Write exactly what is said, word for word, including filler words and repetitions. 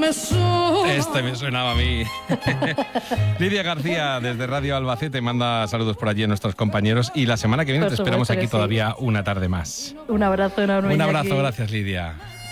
me suena. Este me sonaba a mí. Lidia García, desde Radio Albacete, manda saludos por allí a nuestros compañeros. Y la semana que viene Por te esperamos supuesto aquí que sí. todavía una tarde más. Un abrazo enorme. Un abrazo, Iñaki. gracias, Lidia.